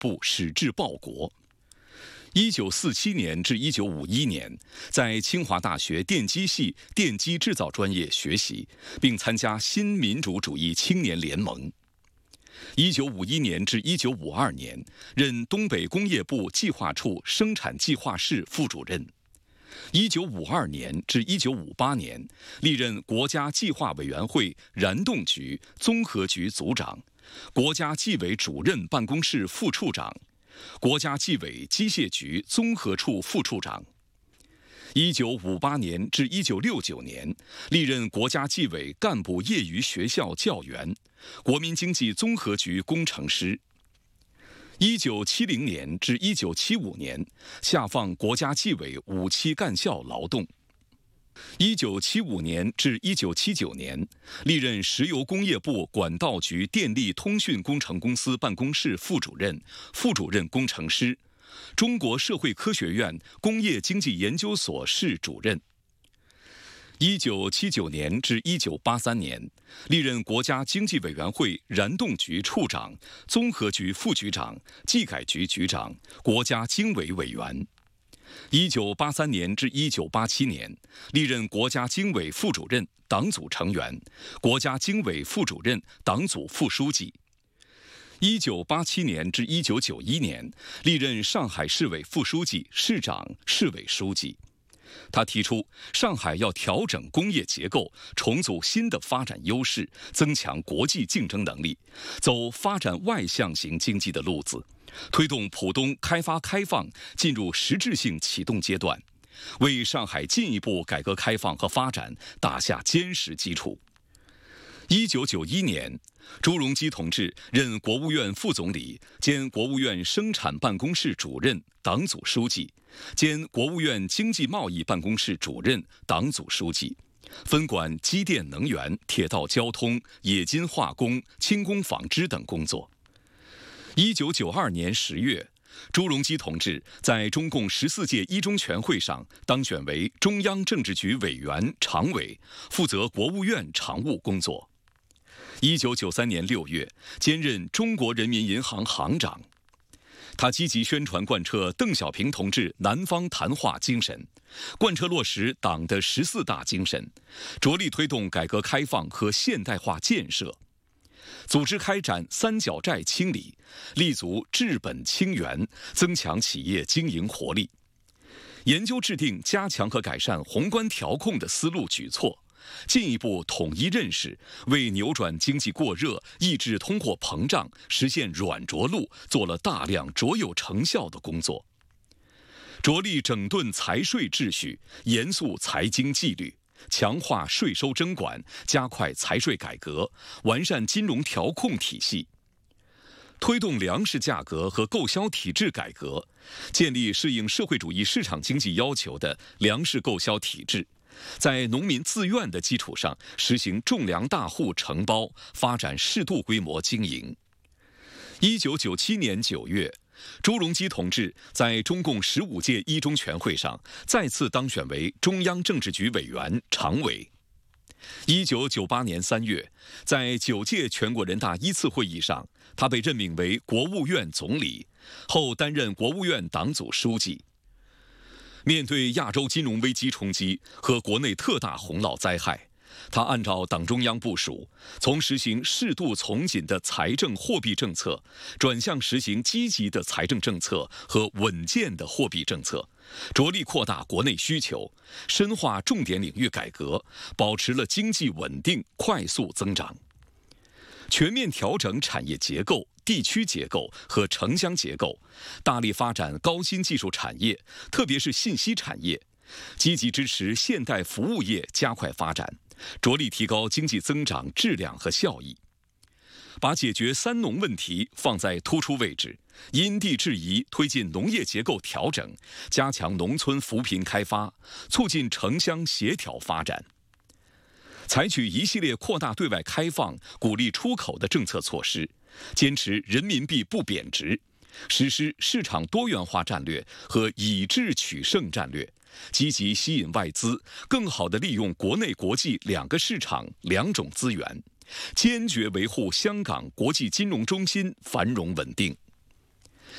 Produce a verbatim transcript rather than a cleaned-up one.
步矢志报国。一九四七年至一九五一年，在清华大学电机系电机制造专业学习，并参加新民主主义青年联盟。一九五一年至一九五二年，任东北工业部计划处生产计划室副主任。一九五二年至一九五八年，历任国家计划委员会燃动局综合局组长、国家纪委主任办公室副处长、国家纪委机械局综合处副处长。一九五八年至一九六九年，历任国家纪委干部业余学校教员、国民经济综合局工程师。一九七零年至一九七五年，下放国家纪委五期干校劳动。一九七五年至一九七九年，历任石油工业部管道局电力通讯工程公司办公室副主任、副主任工程师，中国社会科学院工业经济研究所室主任。一九七九年至一九八三年，历任国家经济委员会燃动局处长、综合局副局长、技改局局长、国家经委委员。一九八三年至一九八七年，历任国家经委副主任、党组成员，国家经委副主任、党组副书记。一九八七年至一九九一年，历任上海市委副书记、市长、市委书记。他提出，上海要调整工业结构，重组新的发展优势，增强国际竞争能力，走发展外向型经济的路子，推动浦东开发开放进入实质性启动阶段，为上海进一步改革开放和发展打下坚实基础。一九九一年，朱镕基同志任国务院副总理兼国务院生产办公室主任、党组书记，兼国务院经济贸易办公室主任、党组书记，分管机电能源、铁道交通、冶金化工、轻工纺织等工作。一九九二年十月，朱镕基同志在中共十四届一中全会上当选为中央政治局委员、常委，负责国务院常务工作。一九九三年六月，兼任中国人民银行行长。他积极宣传贯彻邓小平同志南方谈话精神，贯彻落实党的十四大精神，着力推动改革开放和现代化建设，组织开展三角债清理，立足治本清源，增强企业经营活力，研究制定加强和改善宏观调控的思路举措，进一步统一认识，为扭转经济过热、抑制通货膨胀、实现软着陆做了大量卓有成效的工作。着力整顿财税秩序，严肃财经纪律，强化税收征管，加快财税改革，完善金融调控体系。推动粮食价格和购销体制改革，建立适应社会主义市场经济要求的粮食购销体制，在农民自愿的基础上实行种粮大户承包，发展适度规模经营。一九九七年九月，朱镕基同志在中共十五届一中全会上再次当选为中央政治局委员、常委。一九九八年三月，在九届全国人大一次会议上，他被任命为国务院总理，后担任国务院党组书记。面对亚洲金融危机冲击和国内特大洪涝灾害，他按照党中央部署，从实行适度从紧的财政货币政策，转向实行积极的财政政策和稳健的货币政策，着力扩大国内需求，深化重点领域改革，保持了经济稳定、快速增长。全面调整产业结构、地区结构和城乡结构，大力发展高新技术产业，特别是信息产业，积极支持现代服务业加快发展，着力提高经济增长质量和效益，把解决“三农”问题放在突出位置，因地制宜推进农业结构调整，加强农村扶贫开发，促进城乡协调发展。采取一系列扩大对外开放、鼓励出口的政策措施，坚持人民币不贬值，实施市场多元化战略和以质取胜战略，积极吸引外资，更好地利用国内国际两个市场两种资源，坚决维护香港国际金融中心繁荣稳定。